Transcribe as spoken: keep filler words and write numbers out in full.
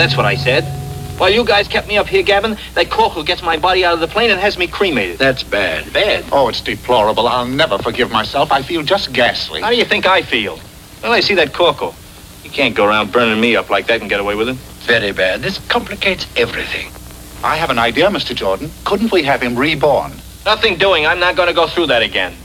That's what I said. While you guys kept me up here, Gavin, that corporal gets my body out of the plane and has me cremated. That's bad. Bad? Oh, it's deplorable. I'll never forgive myself. I feel just ghastly. How do you think I feel? Well, I see that corporal. You can't go around burning me up like that and get away with it. Very bad. This complicates everything. I have an idea, Mister Jordan. Couldn't we have him reborn? Nothing doing. I'm not going to go through that again.